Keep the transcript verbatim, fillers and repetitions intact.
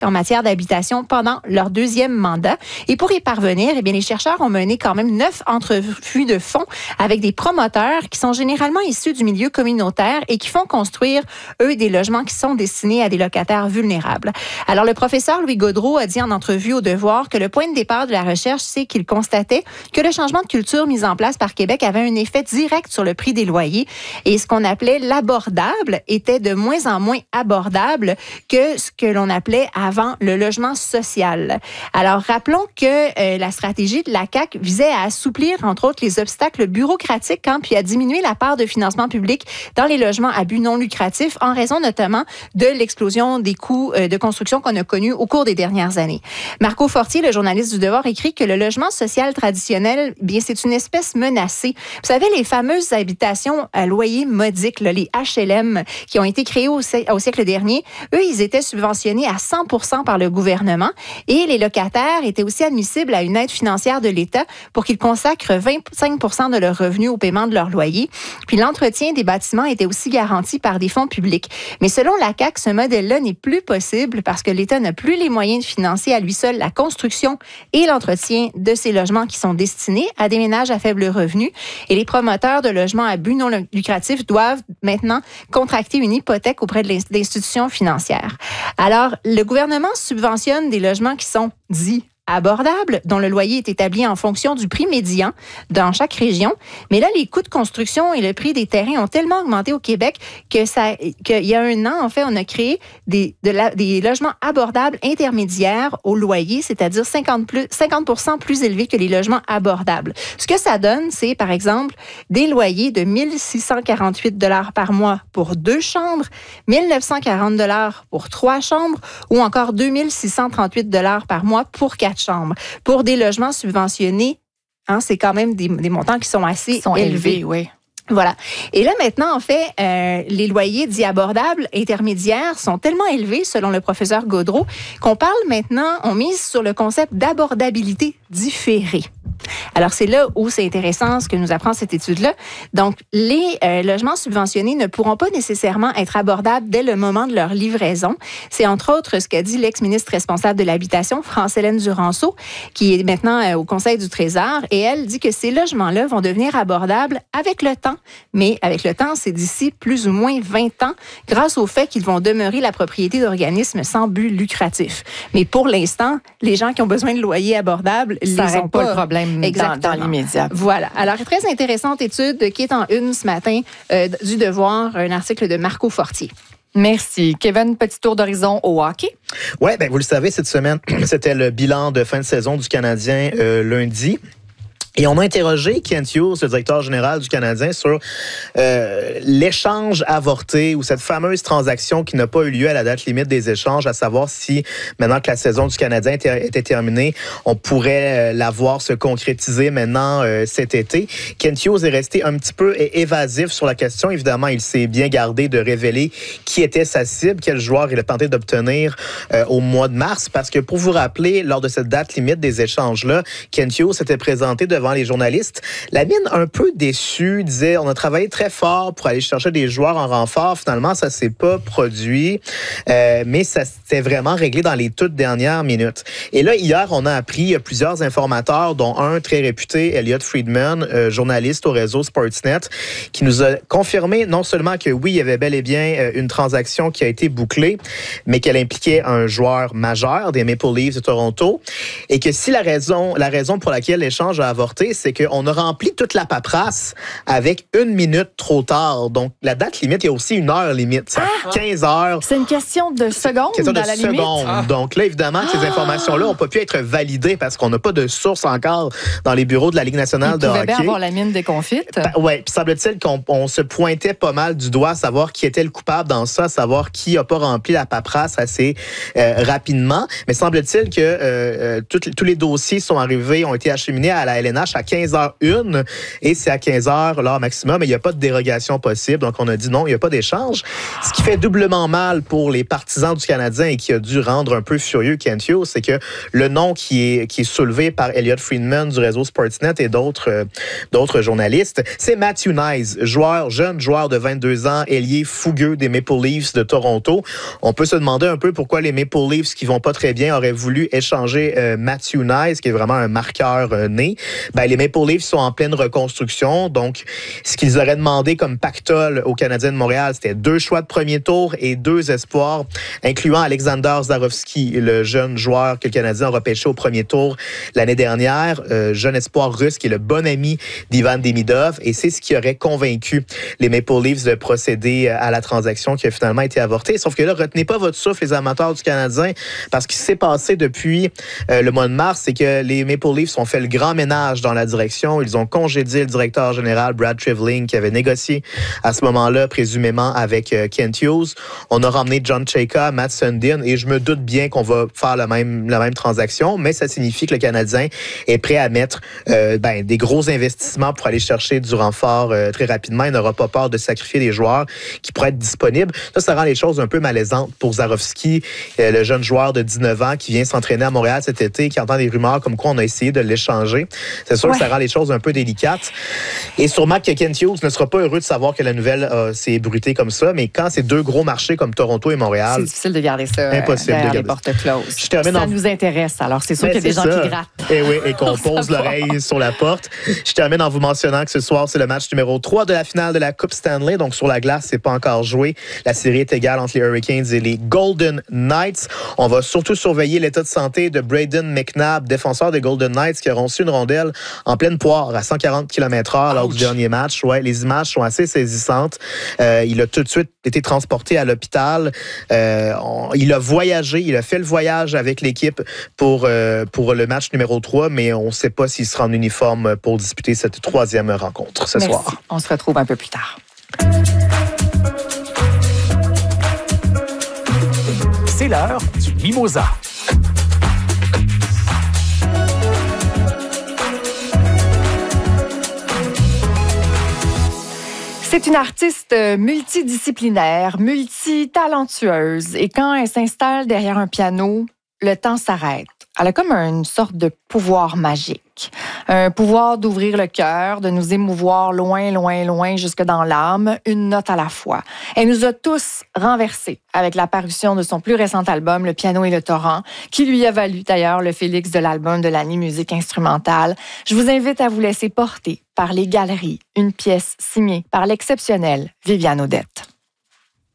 en matière d'habitation pendant leur deuxième mandat. Et pour y parvenir, eh bien, les chercheurs ont mené quand même neuf entrevues de fond avec des promoteurs qui sont généralement issus du milieu communautaire et qui font construire, eux, des logements qui sont destinés à des locataires vulnérables. Alors, le professeur Louis Gaudreault a dit en entrevue au Devoir que le point de départ de la recherche, c'est qu'il constatait que le changement de culture mis en place par Québec avait un effet direct sur le prix des loyers et ce qu'on appelait l'abordable était de moins en moins abordable que ce que l'on appelait avant le logement social. Alors, rappelons que euh, la stratégie de la C A Q visait à assouplir, entre autres, les obstacles bureaucratiques, hein, puis à diminuer la part de financement public dans les logements à but non lucratif, en raison notamment de l'explosion des coûts euh, de construction qu'on a connus au cours des dernières années. Marco Fortier, le journaliste du Devoir, écrit que le logement social traditionnel, bien, c'est une espèce menacée. Vous savez, les fameuses habitations à loyer modique, là, les H L M, qui ont été créées au, au siècle dernier, eux, ils étaient subventionnés à cent pour cent par le gouvernement et les locataires étaient aussi admissibles à une aide financière de l'État pour qu'ils consacrent vingt-cinq pour cent de leurs revenus au paiement de leur loyer. Puis l'entretien des bâtiments était aussi garanti par des fonds publics. Mais selon la C A Q, ce modèle-là n'est plus possible parce que l'État n'a plus les moyens de financer à lui seul la construction et l'entretien de ces logements qui sont destinés à des ménages à faible revenu. Et les promoteurs de logements à but non lucratif doivent maintenant contracter une hypothèque auprès de l'institution financière. Alors, le gouvernement subventionne des logements qui sont dits abordables, dont le loyer est établi en fonction du prix médian dans chaque région. Mais là, les coûts de construction et le prix des terrains ont tellement augmenté au Québec que ça, qu'il y a un an, en fait, on a créé des, de la, des logements abordables intermédiaires au loyer, c'est-à-dire cinquante pour cent plus élevés que les logements abordables. Ce que ça donne, c'est, par exemple, des loyers de mille six cent quarante-huit dollars par mois pour deux chambres, mille neuf cent quarante dollars pour trois chambres ou encore deux mille six cent trente-huit dollars par mois pour quatre chambres. Pour des logements subventionnés, hein, c'est quand même des, des montants qui sont assez Ils sont élevés. élevés, oui. Voilà. Et là, maintenant, en fait, euh, les loyers dits abordables intermédiaires sont tellement élevés, selon le professeur Gaudreault, qu'on parle maintenant, on mise sur le concept d'abordabilité différée. Alors, c'est là où c'est intéressant ce que nous apprend cette étude-là. Donc, les euh, logements subventionnés ne pourront pas nécessairement être abordables dès le moment de leur livraison. C'est entre autres ce qu'a dit l'ex-ministre responsable de l'Habitation, France-Hélène Duranceau, qui est maintenant euh, au Conseil du Trésor. Et elle dit que ces logements-là vont devenir abordables avec le temps. Mais avec le temps, c'est d'ici plus ou moins vingt ans, grâce au fait qu'ils vont demeurer la propriété d'organismes sans but lucratif. Mais pour l'instant, les gens qui ont besoin de loyers abordables, ils ça les ont pas. pas le problème dans, dans l'immédiat. Voilà. Alors, très intéressante étude qui est en une ce matin euh, du Devoir, un article de Marco Fortier. Merci. Kevin, petit tour d'horizon au hockey. Oui, ben vous le savez, cette semaine, c'était le bilan de fin de saison du Canadien euh, lundi. Et on a interrogé Kent Hughes, le directeur général du Canadien, sur euh, l'échange avorté ou cette fameuse transaction qui n'a pas eu lieu à la date limite des échanges, à savoir si, maintenant que la saison du Canadien était, était terminée, on pourrait euh, la voir se concrétiser maintenant euh, cet été. Kent Hughes est resté un petit peu évasif sur la question. Évidemment, il s'est bien gardé de révéler qui était sa cible, quel joueur il a tenté d'obtenir euh, au mois de mars, parce que pour vous rappeler, lors de cette date limite des échanges-là, Kent Hughes s'était présenté devant devant les journalistes. La mine un peu déçue disait on a travaillé très fort pour aller chercher des joueurs en renfort. Finalement, ça s'est pas produit, euh, mais ça s'était vraiment réglé dans les toutes dernières minutes. Et là, hier, on a appris, il y a plusieurs informateurs, dont un très réputé, Elliot Friedman, euh, journaliste au réseau Sportsnet, qui nous a confirmé non seulement que oui, il y avait bel et bien euh, une transaction qui a été bouclée, mais qu'elle impliquait un joueur majeur des Maple Leafs de Toronto, et que si la raison, la raison pour laquelle l'échange a avorté, c'est qu'on a rempli toute la paperasse avec une minute trop tard. Donc, la date limite, il y a aussi une heure limite. Ah, quinze heures. C'est une question de secondes, question dans de la secondes. limite. Ah. Donc là, évidemment, ces informations-là n'ont pas pu être validées parce qu'on n'a pas de source encore dans les bureaux de la Ligue nationale il de hockey. Il pouvait bien avoir la mine déconfite. Ben, oui, puis semble-t-il qu'on on se pointait pas mal du doigt à savoir qui était le coupable dans ça, à savoir qui n'a pas rempli la paperasse assez euh, rapidement. Mais semble-t-il que euh, tout, tous les dossiers sont arrivés, ont été acheminés à la L N match à quinze heures une et c'est à quinze heures l'heure maximum, mais il n'y a pas de dérogation possible. Donc, on a dit non, il n'y a pas d'échange. Ce qui fait doublement mal pour les partisans du Canadien et qui a dû rendre un peu furieux Kent Hughes, c'est que le nom qui est, qui est soulevé par Elliot Friedman du réseau Sportsnet et d'autres, euh, d'autres journalistes, c'est Matthew Knies, joueur, jeune joueur de vingt-deux ans, ailier fougueux des Maple Leafs de Toronto. On peut se demander un peu pourquoi les Maple Leafs, qui vont pas très bien, auraient voulu échanger euh, Matthew Knies, qui est vraiment un marqueur euh, né. Ben, les Maple Leafs sont en pleine reconstruction, donc ce qu'ils auraient demandé comme pactole aux Canadiens de Montréal, c'était deux choix de premier tour et deux espoirs, incluant Alexander Zarovski, le jeune joueur que le Canadien a repêché au premier tour l'année dernière, euh, jeune espoir russe qui est le bon ami d'Ivan Demidov, et c'est ce qui aurait convaincu les Maple Leafs de procéder à la transaction qui a finalement été avortée. Sauf que là, retenez pas votre souffle, les amateurs du Canadien, parce que ce qui s'est passé depuis euh, le mois de mars, c'est que les Maple Leafs ont fait le grand ménage dans la direction. Ils ont congédié le directeur général Brad Treliving qui avait négocié à ce moment-là, présumément, avec euh, Kent Hughes. On a ramené John Chayka, Matt Sundin, et je me doute bien qu'on va faire la même, la même transaction, mais ça signifie que le Canadien est prêt à mettre euh, ben, des gros investissements pour aller chercher du renfort euh, très rapidement. Il n'aura pas peur de sacrifier des joueurs qui pourraient être disponibles. Ça, ça rend les choses un peu malaisantes pour Zarovski, euh, le jeune joueur de dix-neuf ans qui vient s'entraîner à Montréal cet été, qui entend des rumeurs comme quoi on a essayé de l'échanger. C'est sûr ouais. que ça rend les choses un peu délicates. Et sûrement que Kent Hughes ne sera pas heureux de savoir que la nouvelle euh, s'est bruitée comme ça, mais quand c'est deux gros marchés comme Toronto et Montréal... C'est difficile de garder ça impossible derrière de les portes closes. Je ça en... nous intéresse, alors c'est sûr ben, qu'il y a des gens ça. qui grattent. Et oui, et qu'on pose l'oreille sur la porte. Je termine en vous mentionnant que ce soir, c'est le match numéro trois de la finale de la Coupe Stanley. Donc, sur la glace, c'est pas encore joué. La série est égale entre les Hurricanes et les Golden Knights. On va surtout surveiller l'état de santé de Braden McNabb, défenseur des Golden Knights, qui a reçu une rondelle en pleine poire à cent quarante kilomètres heure lors du dernier match. Ouais, les images sont assez saisissantes. Euh, il a tout de suite été transporté à l'hôpital. Euh, on, il a voyagé, il a fait le voyage avec l'équipe pour, euh, pour le match numéro trois, mais on ne sait pas s'il sera en uniforme pour disputer cette troisième rencontre ce Merci. soir. On se retrouve un peu plus tard. C'est l'heure du Mimosa. C'est une artiste multidisciplinaire, multitalentueuse. Et quand elle s'installe derrière un piano, le temps s'arrête. Elle a comme une sorte de pouvoir magique. Un pouvoir d'ouvrir le cœur, de nous émouvoir loin, loin, loin, jusque dans l'âme, une note à la fois. Elle nous a tous renversés avec la parution de son plus récent album, Le piano et le torrent, qui lui a valu d'ailleurs le Félix de l'album de l'année musique instrumentale. Je vous invite à vous laisser porter par Les Galeries, une pièce signée par l'exceptionnelle Viviane Odette.